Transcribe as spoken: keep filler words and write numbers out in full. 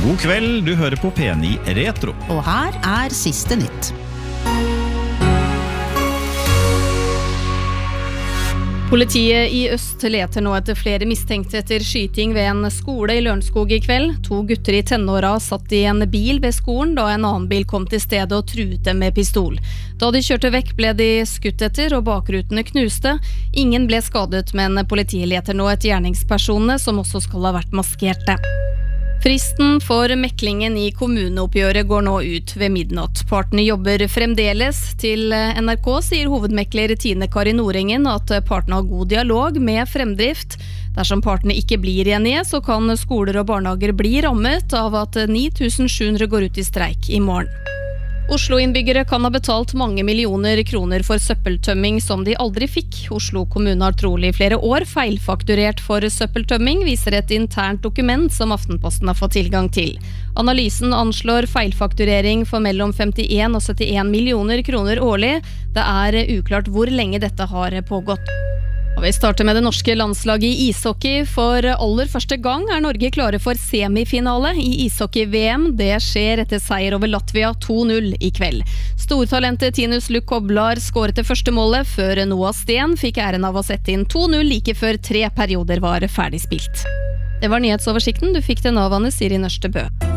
God kveld, du hører på P ni Retro. Og her er siste nytt. Politiet i Øst leter nå etter flere mistenkte etter skyting ved en skole i Lørenskog i kveld. To gutter i tenåra satt i en bil ved skolen da en annen bil kom til stedet og truet dem med pistol. Da de kjørte vekk ble de skutt etter og bakrutene knuste. Ingen ble skadet, men politiet leter nå etter gjerningspersonene som også skal ha vært maskerte. Fristen for meklingen i kommuneoppgjøret går nå ut ved midnatt. Partene jobber fremdeles. Til N R K sier hovedmekler Tine Kari Nordengen at partene har god dialog med fremdrift. Dersom partene ikke blir enige, så kan skoler og barnehager bli rammet av at ni tusen sju hundre går ut i streik i morgen. Oslo-innbyggere kan ha betalt mange millioner kroner for søppeltømming som de aldri fikk. Oslo kommune har trolig flere år feilfakturert for søppeltømming, viser et internt dokument som Aftenposten har fått tilgang til. Analysen anslår feilfakturering for mellom femtien og syttien millioner kroner årlig. Det er uklart hvor lenge dette har pågått. Og vi starter med det norske landslaget i ishockey. For aller første gang er Norge klare for semifinale i ishockey-V M. Det skjer etter seier over Latvia to null i kveld. Stortalentet Tinus Lukoblar skåret det første målet, før Noah Sten fikk æren av å sette inn to null like før tre perioder var ferdig spilt. Det var nyhetsoversikten. Du fikk den av Anne Siri Nørstebø.